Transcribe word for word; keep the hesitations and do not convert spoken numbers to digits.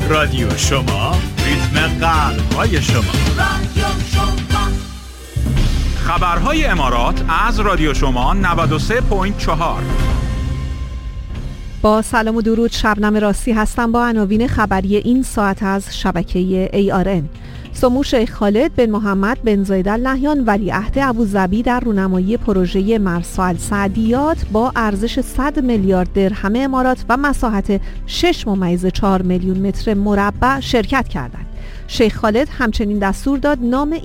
رادیو شما، ریتم قلب‌های شما. رادیو شما. خبرهای امارات از رادیو شما نود و سه ممیز چهار. با سلام و درود، شبنم راستی هستم با عناوین خبری این ساعت از شبکه ای آر ان. سمو شیخ خالد بن محمد بن زاید ال نهیان ولیعهد ابوظبی در رونمایی پروژه مرسا السعدیات با ارزش صد میلیارد درهم امارات و مساحت شش ممیز چهار میلیون متر مربع شرکت کردند. شیخ خالد همچنین دستور داد نام